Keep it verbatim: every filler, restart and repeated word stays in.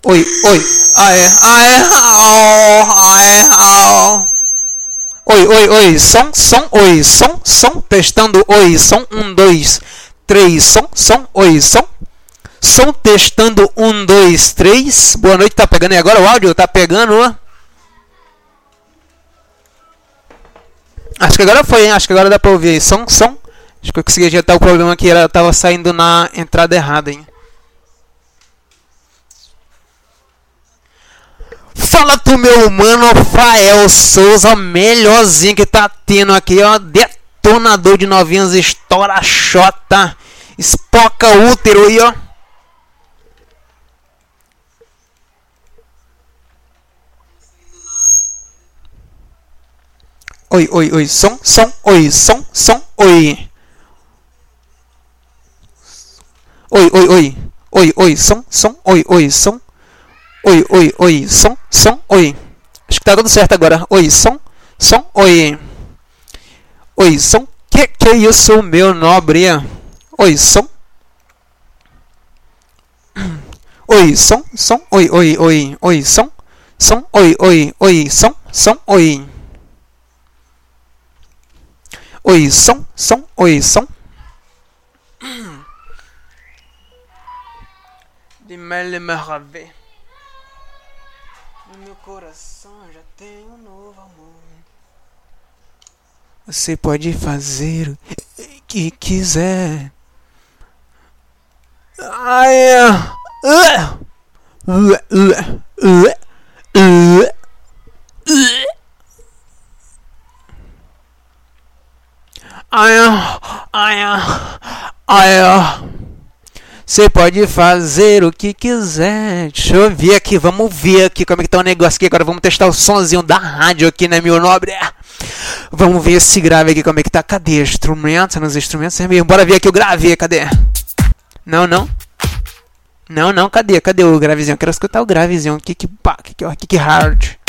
Oi, oi. Aê, aê, au, aê, au. Oi, oi, oi. Som, som, oi, som, som. Testando, oi, som. Um, dois, três, som, som, oi, som. Som testando, um, dois, três. Boa noite, tá pegando aí agora o áudio? Tá pegando, ó. Acho que agora foi, hein? Acho que agora dá pra ouvir aí. Som, som. Acho que eu consegui ajeitar o problema que ela tava saindo na entrada errada, hein? Fala tu, meu mano, Rafael Souza, melhorzinho que tá tendo aqui, ó. Detonador de novinhas, estoura xota, espoca útero aí, ó. Oi, oi, oi, som, som, oi, som, som, oi. Oi, oi, oi, oi, oi, som, som, oi, oi, som. Oi, oi, oi, som, som, oi. Acho que tá tudo certo agora. Oi, som, som, oi. Oi, som. Que que é isso, meu nobre? Oi, som. Oi, som, som, oi, oi, oi, oi, som. Som, oi, oi, oi, som, som, oi. Oi, som, som, oi, som. De mel me raver. No meu coração já tem um novo amor. Você pode fazer o que quiser. Ai, uh, uh, uh, uh, uh, uh. Ai, ai, ai. Você pode fazer o que quiser. Deixa eu ver aqui, vamos ver aqui como é que tá o negócio aqui. Agora vamos testar o sonzinho da rádio aqui, né, meu nobre? Vamos ver esse grave aqui, como é que tá. Cadê? Instrumentos, nos instrumentos é mesmo. Bora ver aqui o grave, cadê? Não, não. Não, não, cadê? Cadê o gravezinho? Eu quero escutar o gravezinho. Que que, pá, que, que, que, que hard.